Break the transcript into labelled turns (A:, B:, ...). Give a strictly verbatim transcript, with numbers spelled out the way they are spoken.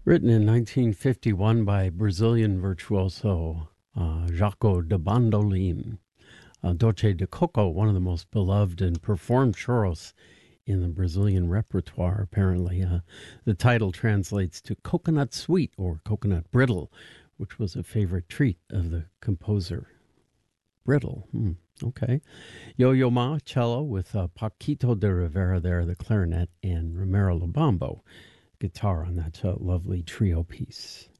A: Written in nineteen fifty-one by Brazilian virtuoso uh, Jaco de Bandolim. Uh, Doce de Coco, one of the most beloved and performed choros in the Brazilian repertoire, apparently. Uh, the title translates to coconut sweet or coconut brittle, which was a favorite treat of the composer. Brittle, hmm, okay. Yo-Yo Ma, cello, with uh, Paquito de Rivera there, the clarinet, and Romero Lobambo, guitar on that uh, lovely trio piece.